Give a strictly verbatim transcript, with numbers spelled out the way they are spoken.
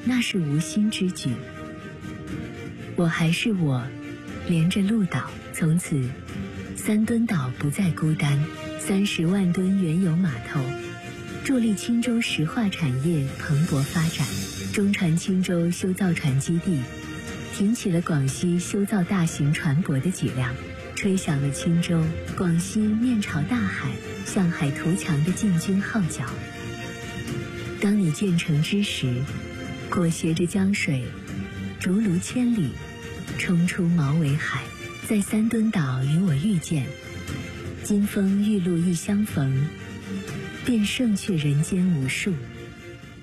那是无心之举。我还是我，连着鹿岛，从此三墩岛不再孤单。三十万吨原油码头助力青州石化产业蓬勃发展。中船青州修造船基地挺起了广西修造大型船舶的脊梁，吹响了青州、广西面朝大海、向海图强的进军号角。当你建成之时，裹挟着江水，逐鹿千里，冲出毛尾海，在三墩岛与我遇见。金风玉露一相逢，便胜却人间无数。